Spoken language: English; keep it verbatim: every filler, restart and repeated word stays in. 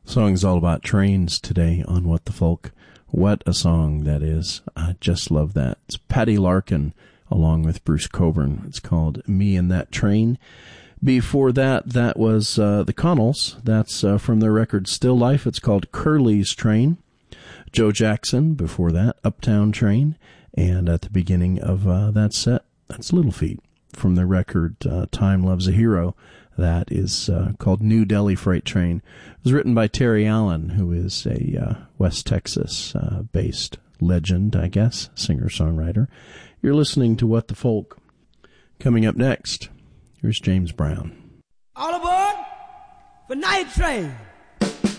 Song's all about trains today on What the Folk. What a song that is. I just love that. It's Patty Larkin along with Bruce Coburn. It's called Me and That Train. Before that, that was uh, the Connells. That's uh, from their record Still Life. It's called Curly's Train. Joe Jackson, before that, Uptown Train. And at the beginning of uh, that set, that's Little Feat from their record uh, Time Loves a Hero. That is uh, called New Delhi Freight Train. It was written by Terry Allen, who is a uh, West Texas-based uh, legend, I guess, singer-songwriter. You're listening to What the Folk. Coming up next, here's James Brown. All aboard for Night Train.